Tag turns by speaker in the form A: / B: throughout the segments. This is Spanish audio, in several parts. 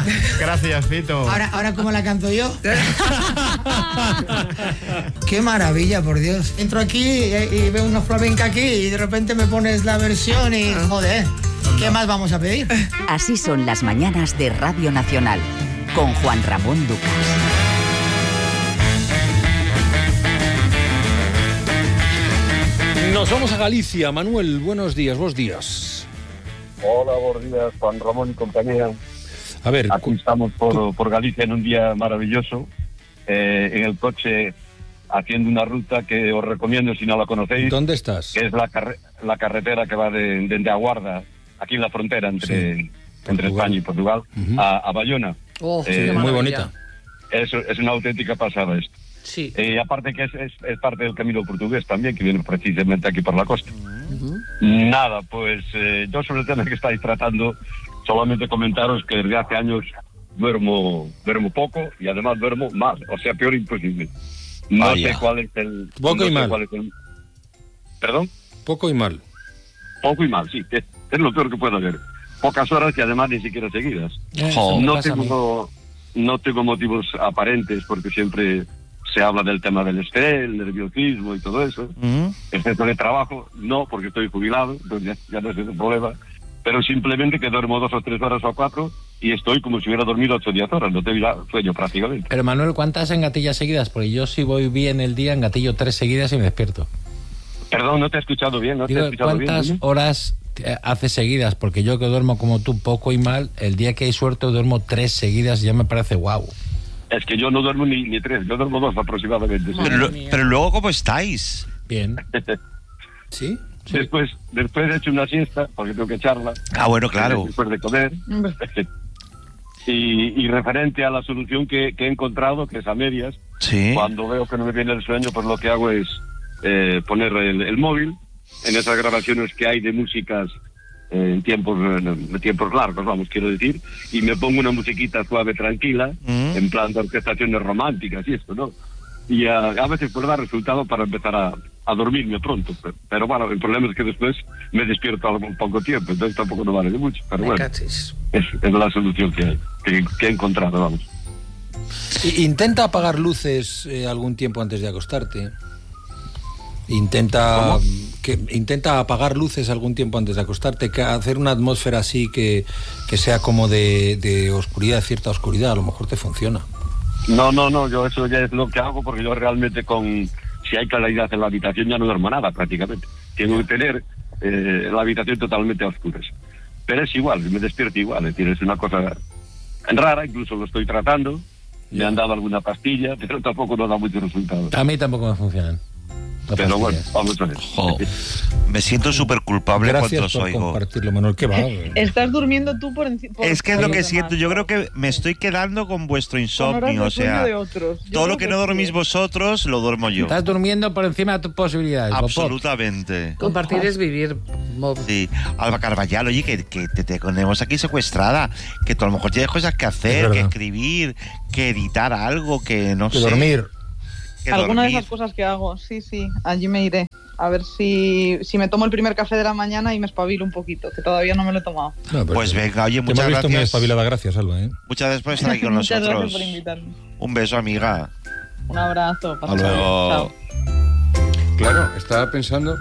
A: Gracias, Fito.
B: Ahora ¿cómo la canto yo? Qué maravilla, por Dios. Entro aquí y veo una flamenca aquí y de repente me pones la versión y joder, ¿qué más vamos a pedir?
C: Así son las mañanas de Radio Nacional, con Juan Ramón Lucas.
D: Nos vamos a Galicia. Manuel, buenos días, vos días.
E: Hola, buenos días, Juan Ramón y compañía.
D: A ver,
E: aquí estamos por Galicia en un día maravilloso, en el coche haciendo una ruta que os recomiendo si no la conocéis.
D: ¿Dónde estás?
E: Que es la carretera que va de Aguarda, aquí en la frontera entre España y Portugal, a Bayona.
D: Muy bonita.
E: Es una auténtica pasada esto.
B: Sí.
E: Aparte que es parte del camino portugués también, que viene precisamente aquí por la costa. Nada, pues yo sobre el tema que estáis tratando, solamente comentaros que desde hace años duermo poco y además duermo mal, o sea, peor imposible. No sé cuál es el...
D: Poco y mal.
E: ¿Perdón?
D: Poco y mal. Poco y mal,
E: sí, es lo peor que puede haber. Pocas horas y además ni siquiera seguidas. No tengo motivos aparentes porque siempre se habla del tema del estrés, el nerviosismo y todo eso. Excepto de trabajo, no, porque estoy jubilado, entonces ya no es ese problema. Pero simplemente que duermo 2 o 3 horas o 4 y estoy como si hubiera dormido 8 o 10 horas, no tengo sueño prácticamente.
F: Pero Manuel, ¿cuántas engatillas seguidas? Porque yo si voy bien el día, engatillo 3 seguidas y me despierto.
E: Perdón, no te he escuchado bien,
F: ¿Cuántas horas haces seguidas? Porque yo que duermo como tú poco y mal, el día que hay suerte duermo 3 seguidas y ya me parece guau.
E: Es que yo no duermo ni 3, yo duermo 2 aproximadamente.
G: Pero luego, ¿cómo estáis?
F: Bien. ¿Sí?
E: Sí. Después he hecho una siesta, porque tengo que echarla.
G: Bueno, claro.
E: Después de comer. Y referente a la solución que he encontrado, que es a medias,
G: ¿sí?
E: Cuando veo que no me viene el sueño, pues lo que hago es poner el móvil en esas grabaciones que hay de músicas en tiempos largos, vamos, quiero decir, y me pongo una musiquita suave, tranquila, en plan de orquestaciones románticas y esto, ¿no? Y a veces puede dar resultado para empezar a dormirme pronto, pero bueno, el problema es que después me despierto algún poco tiempo, entonces tampoco no vale de mucho, pero bueno, es la solución que he encontrado, vamos.
D: Intenta apagar luces algún tiempo antes de acostarte. Intenta apagar luces algún tiempo antes de acostarte, hacer una atmósfera así que sea como de oscuridad, cierta oscuridad, a lo mejor te funciona.
E: No, yo eso ya es lo que hago, porque yo realmente si hay claridad en la habitación ya no duermo nada prácticamente. Tengo que tener la habitación totalmente a oscuras. Pero es igual, me despierto igual, es decir, es una cosa rara, incluso lo estoy tratando, me han dado alguna pastilla, pero tampoco nos da muchos resultados.
F: A mí tampoco me funcionan.
E: Pero bueno, vamos a ver.
G: Me siento súper culpable cuando os oigo.
D: Gracias por compartirlo, Manuel. ¿Qué va?
H: Estás durmiendo tú por encima.
G: Es que es lo que siento. Yo creo que me estoy quedando con vuestro insomnio. O sea, todo lo que no dormís vosotros, lo duermo yo.
F: Estás durmiendo por encima de tus posibilidades.
G: Absolutamente.
H: Compartir es vivir.
G: Sí. Alba Carballal, oye, que te tenemos aquí secuestrada. Que tú a lo mejor tienes cosas que hacer, que escribir, que editar algo, que no sé.
D: Dormir.
H: Alguna de esas cosas que hago, sí, allí me iré. A ver si me tomo el primer café de la mañana y me espabilo un poquito, que todavía no me lo he tomado.
G: No, pues venga, oye, muchas gracias.
D: Te hemos visto muy espabilada, gracias, Alba.
G: Muchas gracias por estar aquí con
H: Muchas
G: nosotros.
H: Gracias por invitarme.
G: Un beso, amiga.
H: Un abrazo.
G: Hasta luego.
H: Chao.
A: Claro, estaba pensando,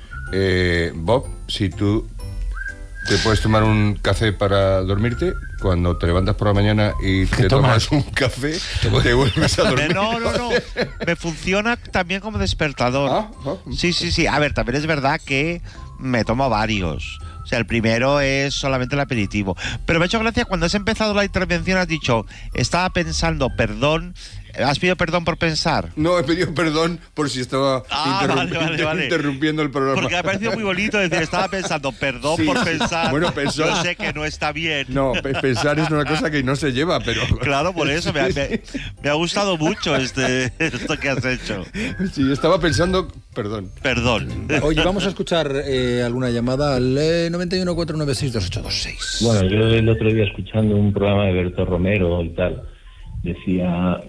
A: Bob, si tú te puedes tomar un café para dormirte, cuando te levantas por la mañana y te tomas un café, te vuelves a dormir.
G: No. Me funciona también como despertador. Sí. A ver, también es verdad que me tomo varios. O sea, el primero es solamente el aperitivo. Pero me ha hecho gracia cuando has empezado la intervención, has dicho, estaba pensando, perdón. ¿Has pedido perdón por pensar?
A: No, he pedido perdón por si estaba interrumpiendo el programa.
G: Porque me ha parecido muy bonito decir, estaba pensando, perdón por pensar.
A: Bueno, pensar.
G: Yo sé que no está bien.
A: No, pensar es una cosa que no se lleva, pero...
G: Claro, por eso me ha gustado mucho esto que has hecho.
A: Sí, estaba pensando, perdón.
D: Oye, vamos a escuchar alguna llamada al 91-496-2826.
I: Bueno, yo el otro día escuchando un programa de Berto Romero y tal, decía,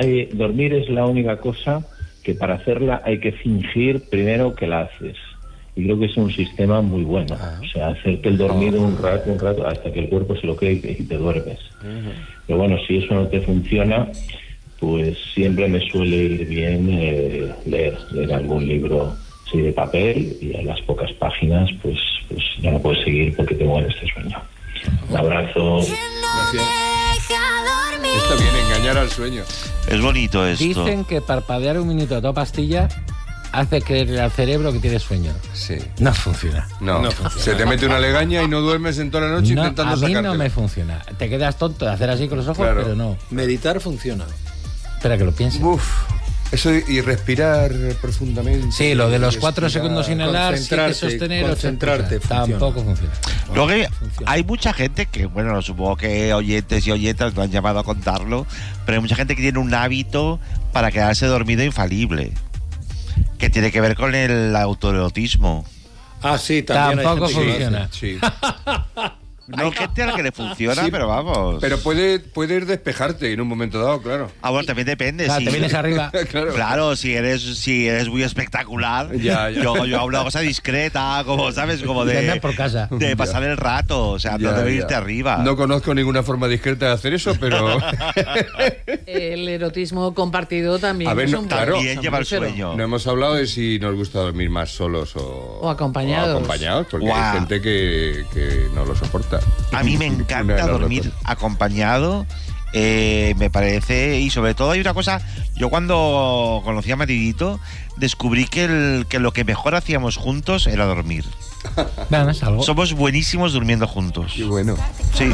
I: dormir es la única cosa que para hacerla hay que fingir primero que la haces. Y creo que es un sistema muy bueno. O sea, hacerte el dormido un rato, hasta que el cuerpo se lo cree y te duermes. Pero bueno, si eso no te funciona, pues siempre me suele ir bien leer algún libro de papel, y a las pocas páginas pues ya no puedes seguir porque te mueres de sueño. Un abrazo.
A: Gracias. Está bien, engañar al sueño.
G: Es bonito esto.
F: Dicen que parpadear un minuto a toda pastilla hace creerle al cerebro que tienes sueño.
A: Sí.
F: No funciona.
A: No funciona. Se te mete una legaña y no duermes en toda la noche intentando sacártela.
F: A mí no me funciona. Te quedas tonto de hacer así con los ojos,
A: claro.
F: Pero no.
D: Meditar funciona.
F: Espera que lo piense.
A: Eso y respirar profundamente.
F: Sí, lo de los 4 segundos sin inhalar, 7 sostener,
D: concentrarte,
F: tampoco funciona.
G: Luego hay mucha gente que, bueno, supongo que oyentes y oyentas lo han llamado a contarlo, pero hay mucha gente que tiene un hábito para quedarse dormido infalible, que tiene que ver con el autoerotismo.
D: Ah, sí, también
F: tampoco
D: hay gente
F: funciona.
A: Sí.
G: Hay gente a la que le funciona,
A: Sí,
G: pero vamos.
A: Pero puede despejarte en un momento dado, claro.
G: Ah, bueno, también depende.
F: Claro,
G: Si
F: te vienes arriba.
G: Claro, si eres muy espectacular,
A: Ya.
G: Yo hago una cosa discreta, como, ¿sabes? Como
F: Te
G: de
F: andas por casa.
G: de pasar el rato, o sea, no debe irte arriba.
A: No conozco ninguna forma discreta de hacer eso, pero...
J: El erotismo compartido también.
A: A ver,
J: es
A: no,
J: un
A: claro.
G: También lleva el sueño.
A: No hemos hablado de si nos gusta dormir más solos o
J: acompañados.
A: Porque
G: Guau.
A: hay gente que no lo soporta.
G: A mí me
A: Una de
G: encanta
A: las
G: dormir
A: dos.
G: acompañado. Me parece, y sobre todo hay una cosa, yo cuando conocí a Maridito descubrí que lo que mejor hacíamos juntos era dormir.
F: Bueno, es algo.
G: Somos buenísimos durmiendo juntos.
A: Qué bueno.
G: Sí.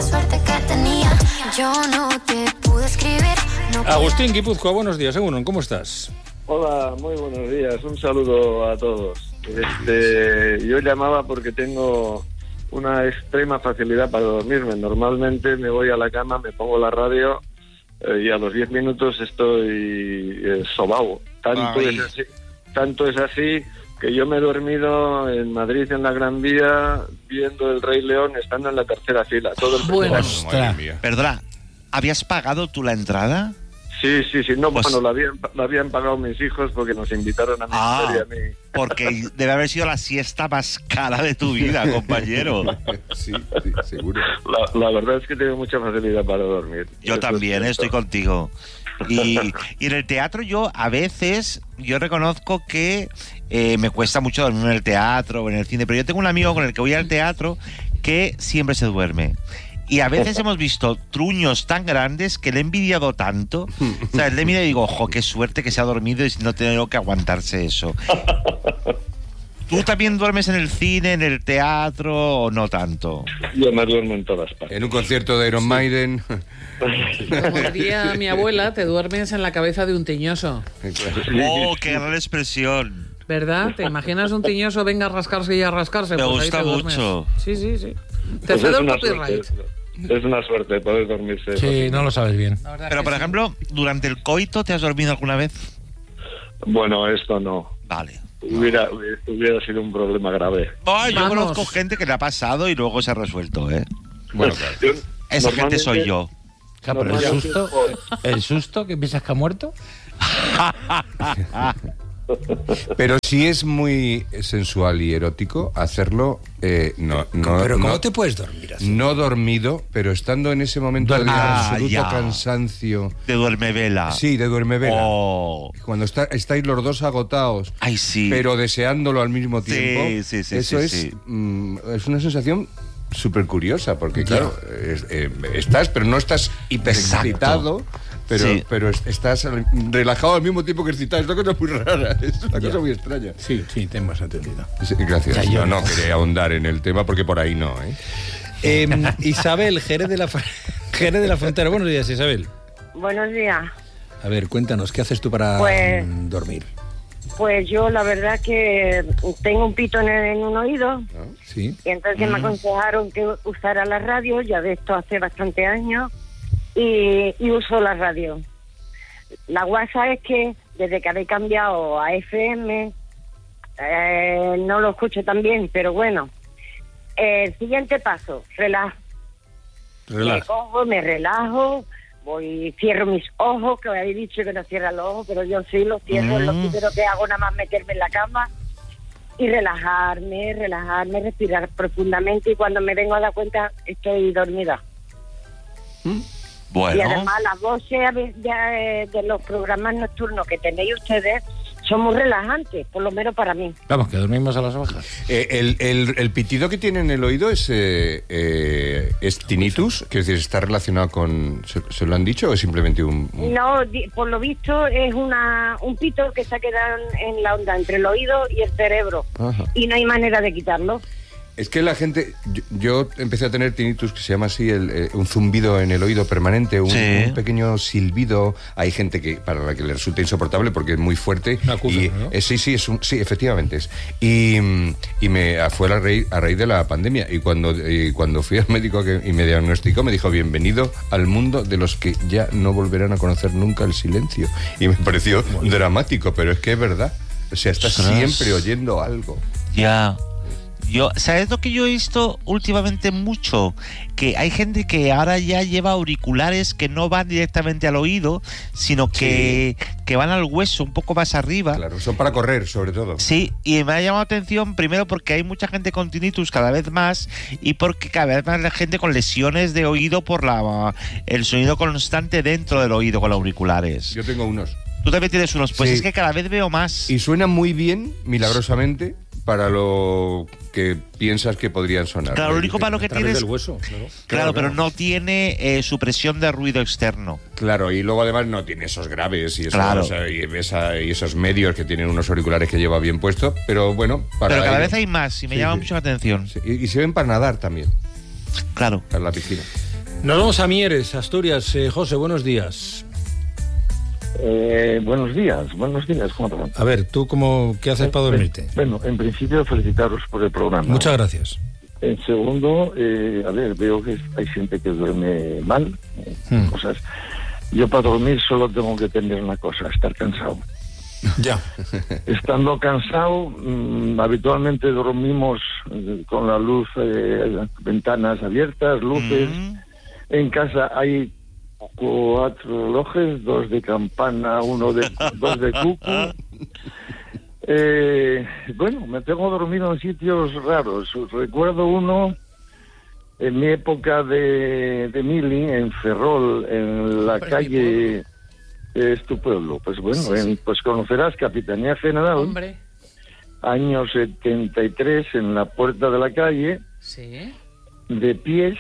D: Agustín Guipúzcoa, buenos días, Egunon, ¿cómo estás?
K: Hola, muy buenos días. Un saludo a todos. Yo llamaba porque tengo una extrema facilidad para dormirme. Normalmente me voy a la cama, me pongo la radio y a los 10 minutos estoy sobao. Tanto es así que yo me he dormido en Madrid, en la Gran Vía, viendo El Rey León, estando en la tercera fila. Todo el
J: Bueno,
A: Madre mía.
G: Perdona, ¿habías pagado tú la entrada?
K: Sí. No,
G: Pues-
K: bueno, la habían pagado mis hijos porque nos invitaron a mi mujer y a mí.
G: Porque debe haber sido la siesta más cara de tu vida, compañero.
A: Sí, seguro.
K: La verdad es que tengo mucha facilidad para dormir.
G: Yo
K: Eso
G: también,
K: es
G: estoy
K: cierto.
G: contigo. Y en el teatro yo a veces, yo reconozco que me cuesta mucho dormir en el teatro o en el cine, pero yo tengo un amigo con el que voy al teatro que siempre se duerme. Y a veces hemos visto truños tan grandes que le he envidiado tanto. O sea, le miro y digo, ojo, qué suerte que se ha dormido y no tengo que aguantarse eso. ¿Tú también duermes en el cine, en el teatro o no tanto?
K: Yo me duermo en todas partes.
A: En un concierto de Iron Maiden.
J: como diría mi abuela, te duermes en la cabeza de un tiñoso.
G: ¡Oh, qué gran expresión!
J: ¿Verdad? ¿Te imaginas un tiñoso venga a rascarse y a rascarse?
G: Me
J: Pues ahí
G: gusta
J: te duermes.
G: mucho.
J: Sí. Te
K: Pues
J: cedo
K: es
J: el
K: una
J: copyright.
K: suerte, es una suerte poder dormirse.
F: Sí, no lo sabes bien.
G: Pero, por ejemplo, ¿durante el coito te has dormido alguna vez?
K: Bueno, esto no.
G: Vale.
K: Hubiera sido un problema grave.
G: Ay, yo
J: Vamos.
G: conozco gente que le ha pasado y luego se ha resuelto, ¿eh?
A: Bueno, claro.
K: Yo,
G: Esa gente
K: normalmente-
G: soy yo.
F: Claro, pero el susto que piensas que ha muerto.
A: Pero si es muy sensual y erótico, hacerlo no.
D: Pero ¿cómo
A: no,
D: te puedes dormir así?
A: no dormido, pero estando en ese momento de absoluto
G: ya.
A: cansancio.
G: De duerme vela.
A: Sí, de duermevela.
G: Oh.
A: Cuando estáis los dos agotados,
G: Ay, sí.
A: pero deseándolo al mismo tiempo.
G: Sí,
A: eso
G: sí,
A: es,
G: sí.
A: Es una sensación súper curiosa, porque claro, estás, pero no estás hiperexcitado, pero estás relajado al mismo tiempo que excitado. Es una cosa muy rara, es una cosa muy extraña.
D: Sí, te hemos entendido.
A: Sí, gracias.
F: Ya, yo
A: No quería ahondar en el tema porque por ahí no, ¿eh?
D: Isabel, Jerez de la Frontera. Buenos días, Isabel.
L: Buenos días.
D: A ver, cuéntanos, ¿qué haces tú para
L: Pues-
D: dormir?
L: Pues yo la verdad que tengo un pito en un oído
D: Sí.
L: y entonces me aconsejaron que usara la radio, ya de esto hace bastante años, y uso la radio. La guasa es que desde que habéis cambiado a FM, no lo escucho tan bien, pero bueno. El siguiente paso, me relajo, cierro mis ojos, que me habéis dicho que no cierra los ojos, pero yo sí los cierro, lo primero que hago nada más meterme en la cama y relajarme, respirar profundamente, y cuando me vengo a dar cuenta estoy dormida.
G: Bueno.
L: Y además las voces de los programas nocturnos que tenéis ustedes son muy relajantes, por lo menos para mí.
F: Vamos, que dormimos a las ovejas.
A: El pitido que tiene en el oído es tinnitus, que es decir, ¿está relacionado con... ¿Se lo han dicho o es simplemente un...?
L: No, por lo visto es un pito que se ha quedado en la onda entre el oído y el cerebro.
A: Ajá.
L: Y no hay manera de quitarlo.
A: Es que la gente... Yo empecé a tener tinnitus, que se llama así, un zumbido en el oído permanente, un pequeño silbido. Hay gente que para la que le resulta insoportable porque es muy fuerte.
D: Una acúfeno, ¿no?
A: Sí, efectivamente es. Y fue a raíz de la pandemia. Y cuando fui al médico y me diagnosticó, me dijo, bienvenido al mundo de los que ya no volverán a conocer nunca el silencio. Y me pareció dramático, pero es que es verdad. O sea, estás siempre oyendo algo.
G: Ya... ¿Sabes lo que yo he visto últimamente mucho? Que hay gente que ahora ya lleva auriculares que no van directamente al oído, sino que van al hueso, un poco más arriba.
A: Claro, son para correr, sobre todo.
G: Sí, y me ha llamado la atención, primero porque hay mucha gente con tinnitus cada vez más, y porque cada vez más la gente con lesiones de oído por el sonido constante dentro del oído con los auriculares.
A: Yo tengo unos.
G: Tú también tienes unos, pues es que cada vez veo más.
A: Y suenan muy bien, milagrosamente, para lo que piensas que podrían sonar.
G: Claro, lo único para lo que tienes...
D: del hueso,
G: claro, pero no tiene supresión de ruido externo.
A: Claro, y luego además no tiene esos graves y esos medios que tienen unos auriculares que lleva bien puestos, pero bueno...
G: Pero cada vez hay más y me llama mucho la atención.
A: Sí. Y se ven para nadar también.
G: Claro.
A: Para la piscina.
D: Nos vamos a Mieres, Asturias. José, buenos días.
M: Buenos días, Juan.
D: A ver, ¿tú qué haces para dormirte?
M: Bueno, en principio felicitaros por el programa.
D: Muchas gracias.
M: En segundo, veo que hay gente que duerme mal, cosas. Yo para dormir solo tengo que tener una cosa, estar cansado.
D: Ya.
M: Estando cansado, habitualmente dormimos con la luz, ventanas abiertas, luces. En casa hay 4 relojes, 2 de campana, 2 de cuco. Bueno, me tengo dormido en sitios raros. Recuerdo uno en mi época de mili, en Ferrol, en la calle es tu pueblo. Pues bueno, pues conocerás Capitanía General.
J: Hombre.
M: Año 73, en la puerta de la calle.
J: Sí.
M: De pies,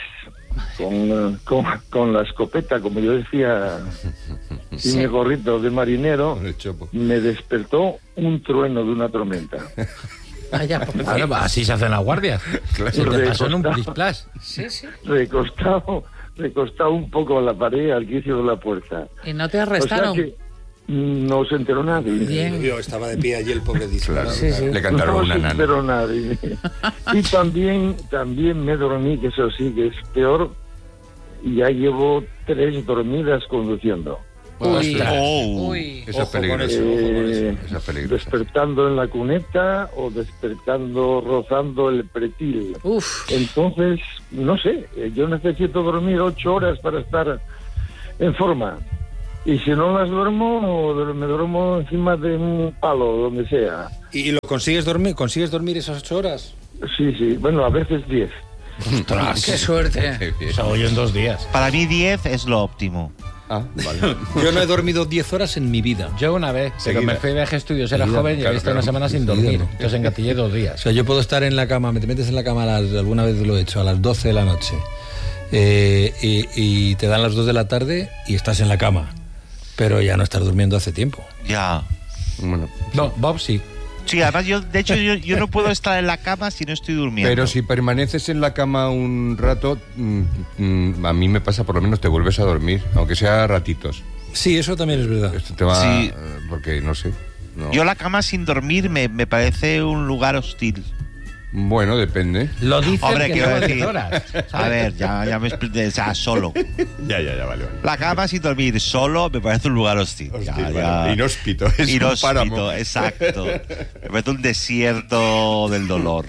M: con la escopeta, como yo decía, y mi gorrito de marinero, me despertó un trueno de una tormenta.
F: Así se hacen las guardias.
M: Claro.
F: Se te pasó en un plis-plas.
J: Sí.
M: Recostado un poco a la pared, al quicio de la puerta.
J: ¿Y no te arrestaron?
M: O sea que no se enteró nadie.
J: Bien.
D: Yo estaba de pie allí el pobre disfraz.
A: Le cantaron una nana.
M: No se enteró nadie. Y también me dormí, que eso sí que es peor. Ya llevo 3 dormidas conduciendo.
J: Uy.
A: Eso es peligroso.
M: Despertando en la cuneta o despertando rozando el pretil. Entonces, no sé, yo necesito dormir 8 horas para estar en forma. Y si no las duermo, me duermo encima de un palo, donde sea.
D: ¿Y lo consigues dormir? ¿Consigues dormir esas 8 horas?
M: Sí. Bueno, a veces 10.
J: ¡Ostras! ¡Qué suerte!
F: O sea, hoy en 2 días.
G: Para mí 10 es lo óptimo.
A: Ah, vale.
D: Yo no he dormido 10 horas en mi vida.
F: Yo una vez, pero me fui de viaje estudios, era joven y he estado una semana sin dormir. Entonces engatillé 2 días.
D: O sea, yo puedo estar en la cama, te metes en la cama, alguna vez lo he hecho, a las 12 de la noche. Y te dan las 2 de la tarde y estás en la cama. Pero ya no estás durmiendo hace tiempo.
G: Ya.
A: Bueno.
D: No, Bob sí.
G: Sí, además yo no puedo estar en la cama si no estoy durmiendo.
A: Pero si permaneces en la cama un rato, a mí me pasa, por lo menos te vuelves a dormir, aunque sea ratitos.
D: Sí, eso también es verdad.
A: Esto te va,
G: sí.
A: Porque no sé. No.
G: Yo la cama sin dormir me parece un lugar hostil.
A: Bueno, depende.
F: Lo dices.
G: Hombre,
F: que
G: quiero
F: no
G: decir.
F: horas,
G: A ver, ya me expliqué. O sea, solo.
A: Ya, vale.
G: La cama sin dormir solo me parece un lugar hostil.
A: Vale. Inhóspito, es un páramo.
G: Exacto. Me parece un desierto del dolor.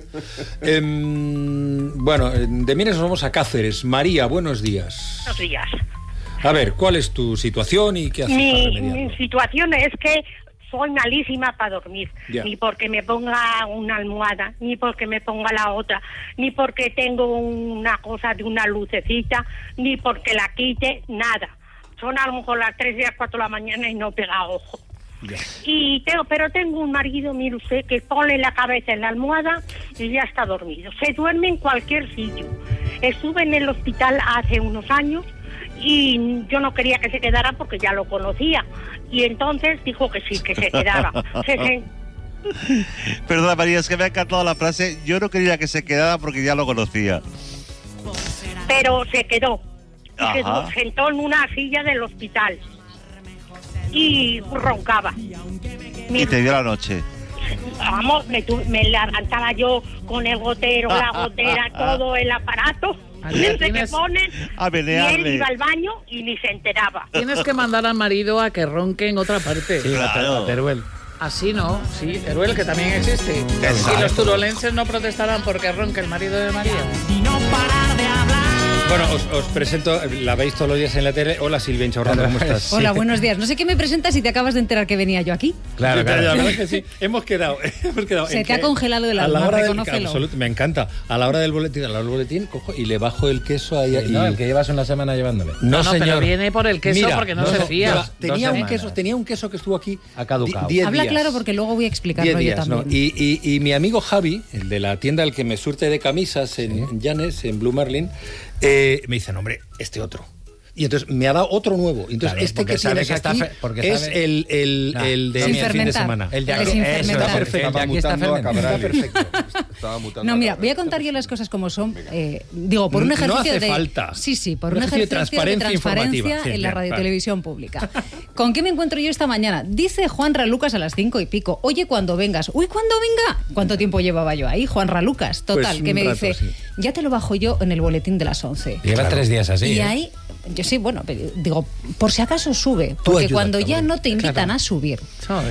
D: Bueno, de Mieres nos vamos a Cáceres. María, buenos días.
N: Buenos días.
D: A ver, ¿cuál es tu situación y qué haces para remediarlo?
N: Mi situación es que soy malísima para dormir, ni porque me ponga una almohada, ni porque me ponga la otra, ni porque tengo una cosa de una lucecita, ni porque la quite, nada. Son a lo mejor las 3 y las 4 de la mañana y no pega ojo. Pero tengo un marido, mire usted, que pone la cabeza en la almohada y ya está dormido. Se duerme en cualquier sitio. Estuve en el hospital hace unos años y yo no quería que se quedara porque ya lo conocía. Y entonces dijo que sí, que se quedara.
G: Perdona, María, es que me ha encantado la frase. Yo no quería que se quedara porque ya lo conocía.
N: Pero se quedó. Y se sentó en una silla del hospital. Y roncaba.
G: Y te dio la noche.
N: Vamos, me levantaba yo con el gotero, la gotera, todo el aparato. Desde que ponen, y él iba al baño y ni se enteraba.
J: Tienes que mandar al marido a que ronque en otra parte.
F: Sí, claro. Teruel.
J: Así no, sí, Teruel, que también existe. Y los turolenses no protestarán porque ronque el marido de María.
O: Y no parar de hablar.
D: Bueno, os presento, la veis todos los días en la tele. Hola, Silvia Inchaurralde, ¿cómo estás?
P: Hola, buenos días. No sé qué me presentas si te acabas de enterar que venía yo aquí.
D: Claro. La verdad es que sí, hemos quedado.
P: Se te ha congelado el alma, reconócelo.
D: Me encanta. A la hora del boletín, cojo y le bajo el queso ahí.
F: No, el que llevas una semana llevándole.
J: No, señor. Pero viene por el queso. Mira, porque no se fía.
D: Tenía un queso que estuvo aquí.
F: Ha caducado.
P: Habla claro porque luego voy a explicarlo yo también.
D: ¿No? Y mi amigo Javi, el de la tienda al que me surte de camisas en Llanes, en Blue Merlin, me dicen, hombre, este otro. Y entonces me ha dado otro nuevo. Entonces, claro, este que tienes aquí es el de fin de semana.
P: El de aquí
D: está perfecto.
P: Está perfecto. No, mira, voy a contar yo las cosas como son. Digo, por un ejercicio
D: no hace falta.
P: Sí, por un ejercicio de transparencia en la radiotelevisión pública. ¿Con qué me encuentro yo esta mañana? Dice Juan Ralucas a las 5 y pico. Oye, cuando vengas. Uy, ¿cuándo venga? ¿Cuánto tiempo llevaba yo ahí? Juan Ralucas, total, pues que me dice, ya te lo bajo yo en el boletín de las 11.
F: Lleva 3 días así.
P: Y ahí... Yo sí, bueno, digo, por si acaso sube, porque cuando ya no te invitan a subir,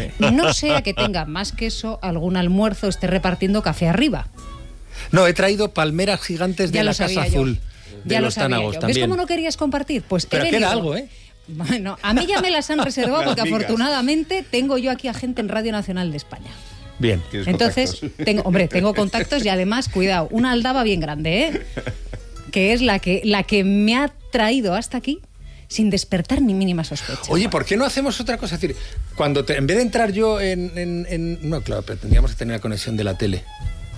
P: no sea que tenga más queso, algún almuerzo, esté repartiendo café arriba.
D: No, he traído palmeras gigantes de la Casa Azul, de los Tánagos también.
P: ¿Ves cómo no querías compartir? Pues
D: pero queda algo, ¿eh?
P: Bueno, a mí ya me las han reservado porque afortunadamente tengo yo aquí a gente en Radio Nacional de España.
D: Bien.
P: Entonces, tengo contactos y además, cuidado, una aldaba bien grande, ¿eh? Que es la que me ha traído hasta aquí sin despertar ni mínima sospecha.
D: Oye, ¿por qué no hacemos otra cosa? Es decir, en vez de entrar yo no, claro, pero tendríamos que tener la conexión de la tele.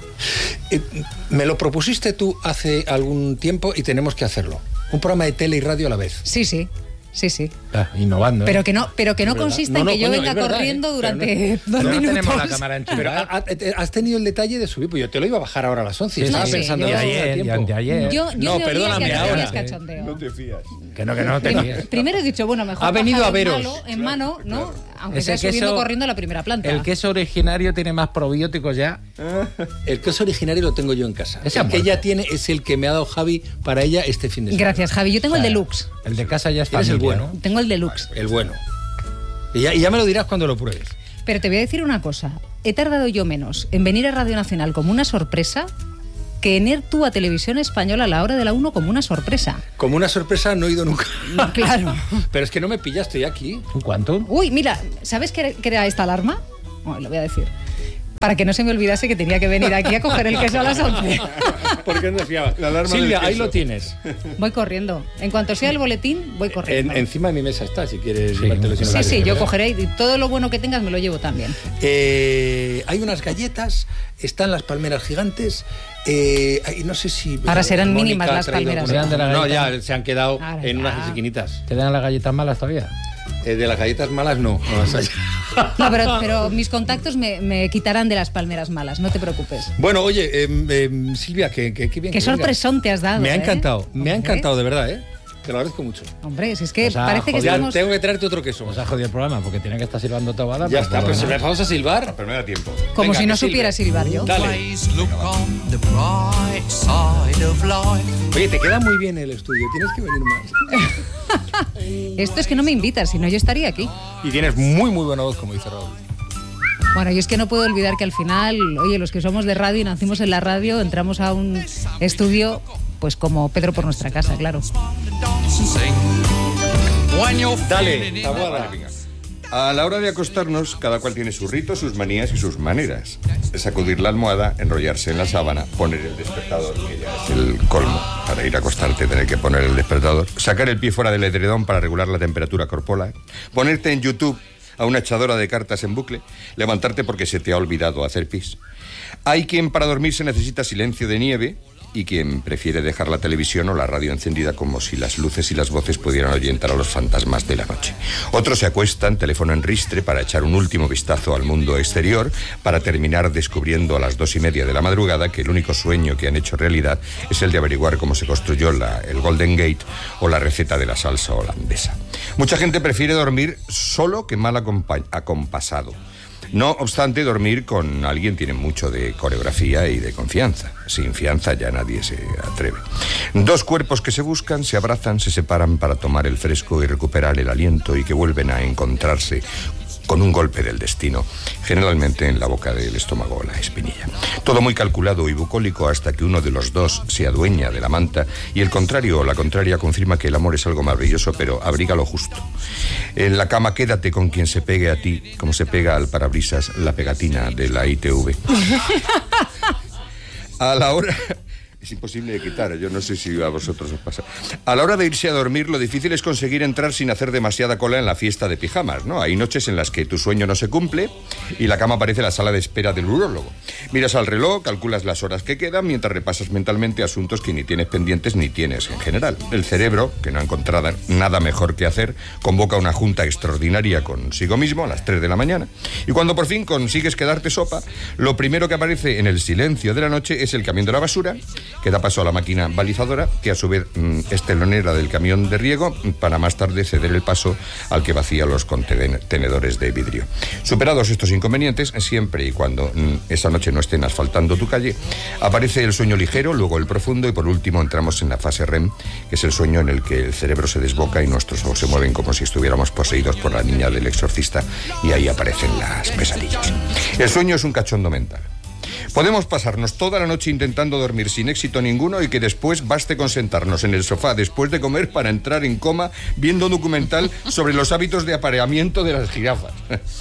D: Me lo propusiste tú hace algún tiempo y tenemos que hacerlo. Un programa de tele y radio a la vez.
P: Sí.
F: Innovando.
P: Pero que no consiste en que yo venga corriendo durante 2 minutos.
F: No tenemos la cámara enchufada.
D: Pero has tenido el detalle de subir, pues yo te lo iba a bajar ahora a las 11. Estaba pensando
F: de ayer.
P: No,
D: perdóname ahora.
P: No
A: te fías.
F: Que no te fías.
P: Primero he dicho, bueno, mejor
D: ha venido a veros
P: en mano, ¿no? Aunque sea subiendo corriendo a la primera planta.
F: El queso originario tiene más probióticos ya.
D: El queso originario lo tengo yo en casa. El que ella tiene es el que me ha dado Javi para ella este fin de semana.
P: Gracias, Javi. Yo tengo el deluxe.
F: El de casa ya está.
D: Es el bueno.
P: Tengo el deluxe.
D: El bueno. Y ya me lo dirás cuando lo pruebes.
P: Pero te voy a decir una cosa. He tardado yo menos en venir a Radio Nacional como una sorpresa que en ir tú a Televisión Española a la hora de la 1 como una sorpresa.
D: Como una sorpresa no he ido nunca.
P: Claro.
D: Pero es que no me pillaste ya aquí.
F: ¿Cuánto?
P: Uy, mira, ¿sabes qué era esta alarma? Bueno, lo voy a decir. Para que no se me olvidase que tenía que venir aquí a coger el queso a las 11.
D: ¿Por qué no fiaba? Silvia, ahí lo tienes.
P: Voy corriendo. En cuanto sea el boletín, voy corriendo.
D: Encima de mi mesa está, si quieres.
P: Sí, yo cogeré y todo lo bueno que tengas me lo llevo también.
D: Hay unas galletas, están las palmeras gigantes. No sé si...
P: Ahora serán mínimas las palmeras.
D: No, ya se han quedado en unas esquinitas.
F: ¿Te dan las galletas malas todavía?
D: De las galletas malas no las hay.
P: No, pero mis contactos me quitarán de las palmeras malas, no te preocupes.
D: Bueno, oye, Silvia, que bien.
P: Qué sorpresón te has dado.
D: Me ha encantado, de verdad, ¿eh? Te lo agradezco mucho.
P: Hombre, si es que parece que estamos...
D: Tengo que traerte otro queso.
F: Nos ha jodido el programa porque tiene que estar silbando tabada.
D: Ya está, pues me vamos a silbar.
A: Pero me da tiempo.
P: Como si no supiera silbar yo.
D: Dale. Oye, te queda muy bien el estudio, tienes que venir más.
P: Esto es que no me invitas, si no yo estaría aquí.
D: Y tienes muy buena voz, como dice Raúl.
P: Bueno, yo es que no puedo olvidar que al final, oye, los que somos de radio y nacimos en la radio, entramos a un estudio, pues como Pedro por nuestra casa, claro.
D: Dale, Taboada.
A: A la hora de acostarnos, cada cual tiene sus ritos, sus manías y sus maneras. Sacudir la almohada, enrollarse en la sábana, poner el despertador, que ya es el colmo. Para ir a acostarte tener que poner el despertador. Sacar el pie fuera del edredón para regular la temperatura corporal. Ponerte en YouTube a una echadora de cartas en bucle. Levantarte porque se te ha olvidado hacer pis. Hay quien para dormirse necesita silencio de nieve y quien prefiere dejar la televisión o la radio encendida como si las luces y las voces pudieran ahuyentar a los fantasmas de la noche. Otros se acuestan, teléfono en ristre, para echar un último vistazo al mundo exterior, para terminar descubriendo a las 2:30 de la madrugada que el único sueño que han hecho realidad es el de averiguar cómo se construyó el Golden Gate o la receta de la salsa holandesa. Mucha gente prefiere dormir solo que mal acompasado. No obstante, dormir con alguien tiene mucho de coreografía y de confianza. Sin fianza ya nadie se atreve. Dos cuerpos que se buscan, se abrazan, se separan para tomar el fresco y recuperar el aliento y que vuelven a encontrarse con un golpe del destino, generalmente en la boca del estómago o la espinilla. Todo muy calculado y bucólico hasta que uno de los dos se adueña de la manta y el contrario o la contraria confirma que el amor es algo maravilloso, pero abriga lo justo. En la cama quédate con quien se pegue a ti, como se pega al parabrisas la pegatina de la ITV. A la hora... Es imposible de quitar, yo no sé si a vosotros os pasa. A la hora de irse a dormir, lo difícil es conseguir entrar sin hacer demasiada cola en la fiesta de pijamas, ¿no? Hay noches en las que tu sueño no se cumple y la cama parece la sala de espera del urólogo. Miras al reloj, calculas las horas que quedan mientras repasas mentalmente asuntos que ni tienes pendientes ni tienes en general. El cerebro, que no ha encontrado nada mejor que hacer, convoca una junta extraordinaria consigo mismo a las 3 de la mañana. Y cuando por fin consigues quedarte sopa, lo primero que aparece en el silencio de la noche es el camión de la basura, que da paso a la máquina balizadora, que a su vez es telonera del camión de riego, para más tarde ceder el paso al que vacía los contenedores de vidrio. Superados estos inconvenientes, siempre y cuando esa noche no estén asfaltando tu calle, aparece el sueño ligero, luego el profundo y por último entramos en la fase REM, que es el sueño en el que el cerebro se desboca y nuestros ojos se mueven como si estuviéramos poseídos por la niña del exorcista, y ahí aparecen las pesadillas. El sueño es un cachondo mental. Podemos pasarnos toda la noche intentando dormir sin éxito ninguno y que después baste con sentarnos en el sofá después de comer para entrar en coma viendo un documental sobre los hábitos de apareamiento de las jirafas.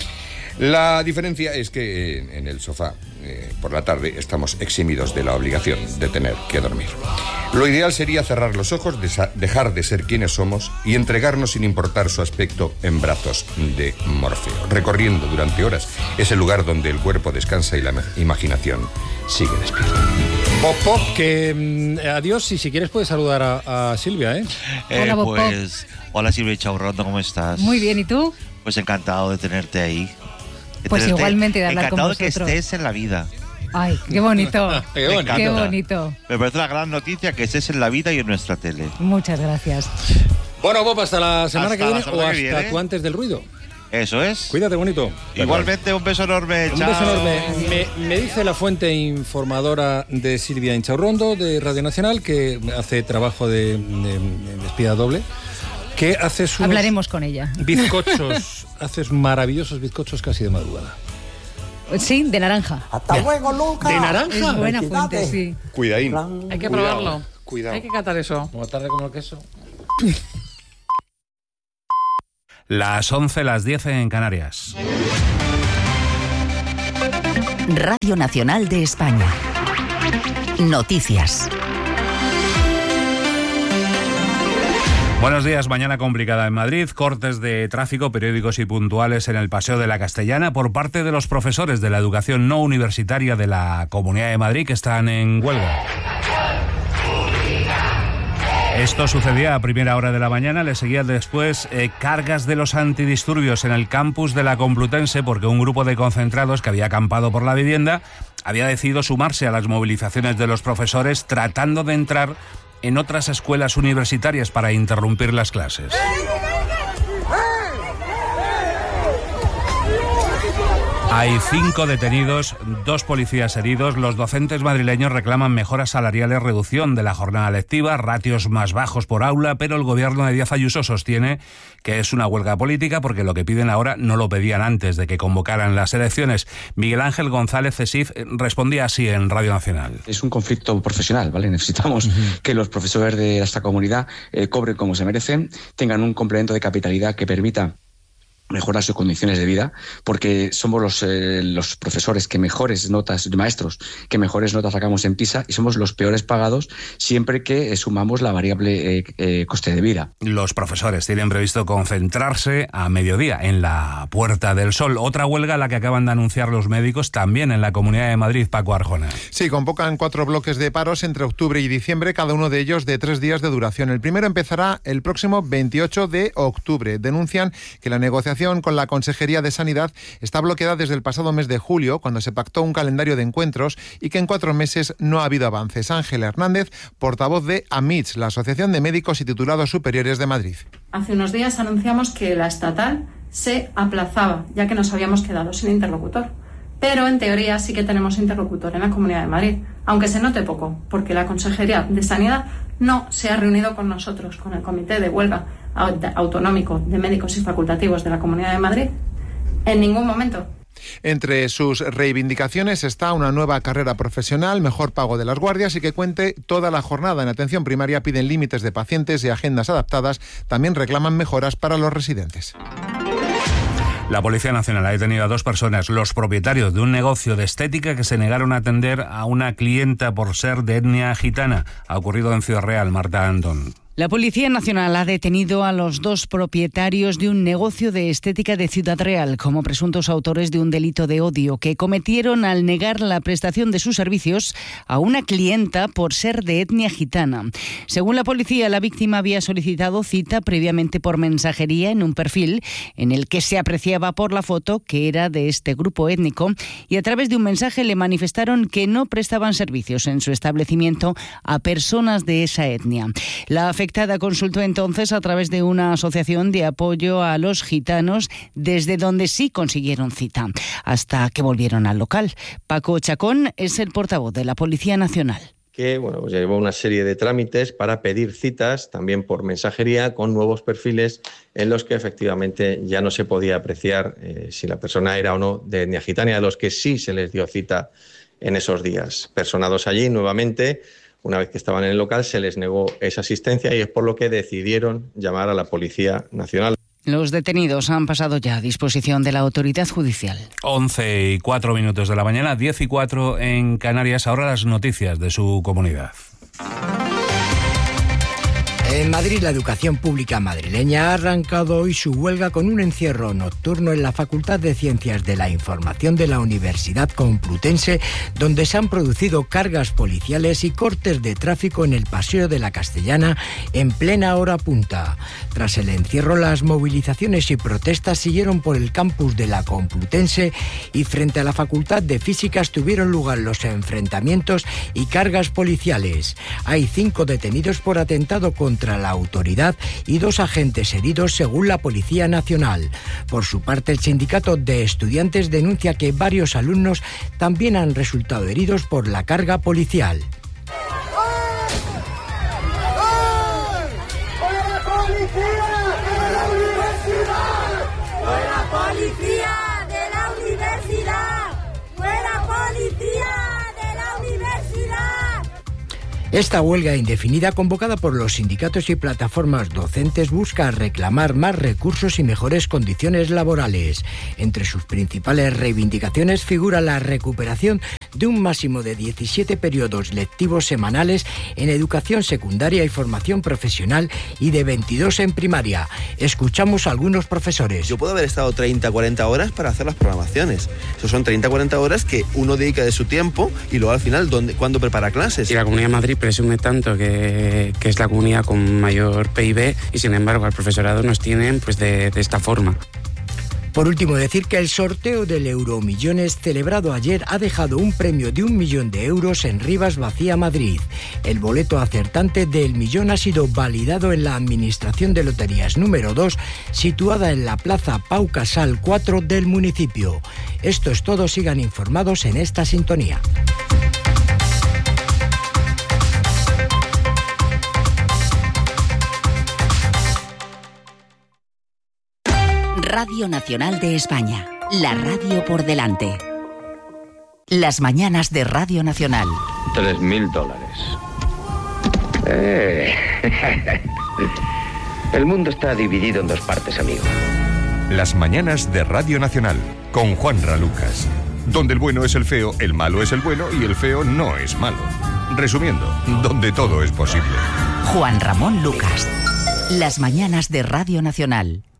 A: La diferencia es que en el sofá, por la tarde, estamos eximidos de la obligación de tener que dormir. Lo ideal sería cerrar los ojos, dejar de ser quienes somos y entregarnos sin importar su aspecto en brazos de Morfeo, recorriendo durante horas ese lugar donde el cuerpo descansa y la imaginación sigue despierta.
D: Pop, que adiós, y si quieres puedes saludar a Silvia, ¿eh?
P: Hola, Pop.
G: Hola Silvia Chaurrondo, ¿cómo estás?
P: Muy bien, ¿y tú?
G: Pues encantado de tenerte ahí.
P: Pues igualmente de hablar con vosotros.
G: Encantado de que estés en la vida.
P: Ay, qué bonito.
G: Qué
P: bonito.
G: Me parece una gran noticia que estés en la vida y en nuestra tele.
P: Muchas gracias.
D: Bueno, Bob, hasta la semana que viene o hasta
G: viene.
D: tú antes del ruido.
G: Eso es.
D: Cuídate, bonito.
G: Igualmente, un beso enorme.
D: Un
G: chao.
D: beso enorme. Me dice la fuente informadora de Silvia Inchaurrondo, de Radio Nacional, que hace trabajo de espía doble, que haces unos...
P: Hablaremos con ella.
D: Bizcochos, haces maravillosos bizcochos casi de madrugada.
P: Sí, de naranja.
Q: ¡Hasta luego, Lucas!
D: ¿De naranja?
P: Es buena fuente, sí.
A: Cuidadín.
J: Hay que probarlo.
A: Cuidado.
J: Hay que catar eso.
F: Como tarde como el queso.
R: Las 11, las 10 en Canarias.
C: Radio Nacional de España. Noticias.
R: Buenos días. Mañana complicada en Madrid. Cortes de tráfico periódicos y puntuales en el Paseo de la Castellana por parte de los profesores de la educación no universitaria de la Comunidad de Madrid que están en huelga. Esto sucedía a primera hora de la mañana, le seguían después cargas de los antidisturbios en el campus de la Complutense porque un grupo de concentrados que había acampado por la vivienda había decidido sumarse a las movilizaciones de los profesores tratando de entrar en otras escuelas universitarias para interrumpir las clases. Hay 5 detenidos, 2 policías heridos. Los docentes madrileños reclaman mejoras salariales, reducción de la jornada lectiva, ratios más bajos por aula, pero el gobierno de Díaz Ayuso sostiene que es una huelga política porque lo que piden ahora no lo pedían antes de que convocaran las elecciones. Miguel Ángel González Cesif respondía así en Radio Nacional.
S: Es un conflicto profesional, ¿vale? Necesitamos que los profesores de esta comunidad cobren como se merecen, tengan un complemento de capitalidad que permita mejorar sus condiciones de vida, porque somos los profesores que mejores notas, maestros, que mejores notas sacamos en PISA, y somos los peores pagados siempre que sumamos la variable coste de vida.
R: Los profesores tienen previsto concentrarse a mediodía en la Puerta del Sol. Otra huelga la que acaban de anunciar los médicos también en la Comunidad de Madrid, Paco Arjona.
Q: Sí, convocan 4 bloques de paros entre octubre y diciembre, cada uno de ellos de 3 días de duración. El primero empezará el próximo 28 de octubre. Denuncian que la negociación con la Consejería de Sanidad está bloqueada desde el pasado mes de julio, cuando se pactó un calendario de encuentros, y que en 4 meses no ha habido avances. Ángela Hernández, portavoz de AMITS, la Asociación de Médicos y Titulados Superiores de Madrid.
T: Hace unos días anunciamos que la estatal se aplazaba, ya que nos habíamos quedado sin interlocutor. Pero en teoría sí que tenemos interlocutor en la Comunidad de Madrid, aunque se note poco, porque la Consejería de Sanidad no se ha reunido con nosotros, con el Comité de Huelga Autonómico de Médicos y Facultativos de la Comunidad de Madrid, en ningún momento.
Q: Entre sus reivindicaciones está una nueva carrera profesional, mejor pago de las guardias y que cuente toda la jornada. En atención primaria piden límites de pacientes y agendas adaptadas. También reclaman mejoras para los residentes.
R: La Policía Nacional ha detenido a 2 personas, los propietarios de un negocio de estética, que se negaron a atender a una clienta por ser de etnia gitana. Ha ocurrido en Ciudad Real, Marta Antón.
U: La Policía Nacional ha detenido a los 2 propietarios de un negocio de estética de Ciudad Real como presuntos autores de un delito de odio que cometieron al negar la prestación de sus servicios a una clienta por ser de etnia gitana. Según la policía, la víctima había solicitado cita previamente por mensajería en un perfil en el que se apreciaba por la foto que era de este grupo étnico, y a través de un mensaje le manifestaron que no prestaban servicios en su establecimiento a personas de esa etnia. La afectada consultó entonces a través de una asociación de apoyo a los gitanos, desde donde sí consiguieron cita, hasta que volvieron al local. Paco Chacón es el portavoz de la Policía Nacional.
V: Que pues llevó una serie de trámites para pedir citas, también por mensajería, con nuevos perfiles en los que efectivamente ya no se podía apreciar si la persona era o no de etnia gitana, a los que sí se les dio cita en esos días. Personados allí, nuevamente, una vez que estaban en el local, se les negó esa asistencia, y es por lo que decidieron llamar a la Policía Nacional.
U: Los detenidos han pasado ya a disposición de la autoridad judicial.
R: 11:04 de la mañana, 10:04 en Canarias. Ahora las noticias de su comunidad.
W: En Madrid, la educación pública madrileña ha arrancado hoy su huelga con un encierro nocturno en la Facultad de Ciencias de la Información de la Universidad Complutense, donde se han producido cargas policiales y cortes de tráfico en el Paseo de la Castellana en plena hora punta. Tras el encierro, las movilizaciones y protestas siguieron por el campus de la Complutense, y frente a la Facultad de Físicas tuvieron lugar los enfrentamientos y cargas policiales. Hay 5 detenidos por atentado contra la autoridad y 2 agentes heridos, según la Policía Nacional. Por su parte, el sindicato de estudiantes denuncia que varios alumnos también han resultado heridos por la carga policial. Esta huelga indefinida, convocada por los sindicatos y plataformas docentes, busca reclamar más recursos y mejores condiciones laborales. Entre sus principales reivindicaciones figura la recuperación de un máximo de 17 periodos lectivos semanales en educación secundaria y formación profesional, y de 22 en primaria. Escuchamos a algunos profesores.
X: Yo puedo haber estado 30, 40 horas para hacer las programaciones. Eso son 30, 40 horas que uno dedica de su tiempo, y luego al final, ¿cuándo prepara clases?
Y: Y la Comunidad de Madrid presume tanto que es la comunidad con mayor PIB, y sin embargo al profesorado nos tienen pues de esta forma.
W: Por último, decir que el sorteo del Euromillones celebrado ayer ha dejado un premio de 1 millón de euros en Rivas Vacía, Madrid. El boleto acertante del millón ha sido validado en la Administración de Loterías número 2, situada en la Plaza Pau Casal 4 del municipio. Esto es todo, sigan informados en esta sintonía.
C: Radio Nacional de España, la radio por delante. Las mañanas de Radio Nacional.
Z: $3.000. El mundo está dividido en 2 partes, amigo.
B: Las mañanas de Radio Nacional, con Juanra Lucas. Donde el bueno es el feo, el malo es el bueno y el feo no es malo. Resumiendo, donde todo es posible.
C: Juan Ramón Lucas. Las mañanas de Radio Nacional.